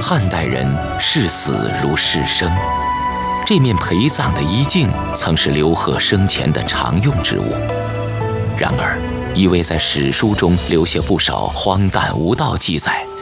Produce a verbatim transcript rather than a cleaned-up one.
汉代人视死如视生，这面陪葬的衣镜曾是刘贺生前的常用之物。然而，因为在史书中留下不少荒诞无道记载，